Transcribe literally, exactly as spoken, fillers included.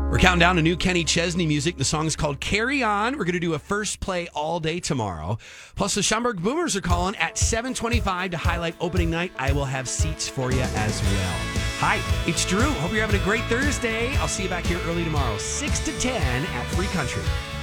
We're counting down to new Kenny Chesney music. The song's called Carry On. We're going to do a first play all day tomorrow. Plus, the Schaumburg Boomers are calling at seven twenty-five to highlight opening night. I will have seats for you as well. Hi, it's Drew. Hope you're having a great Thursday. I'll see you back here early tomorrow, six to ten at Free Country.